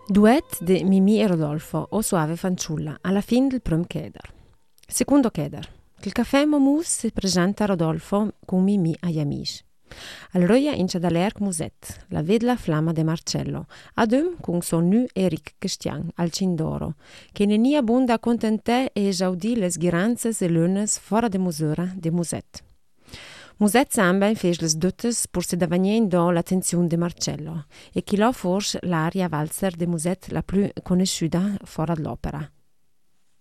Duet di Mimì e Rodolfo, O Soave Fanciulla, alla fine del primo cheder. Secondo cheder. Il caffè Momus si presenta a Rodolfo con Mimì agli amici. Allora inizia da l'erc muset, la vedla flamma de Marcello, ad con son nu Eric Cristian, al Cindoro, che ne nia bunda a contente e esaudì le sghiranzas e lunes fora de musura de muset. Muset samba fece le dottes pur se davanien do l'attenzione de Marcello, e chi lo forse l'aria valzer de muset la più conosciuta fora dell'opera.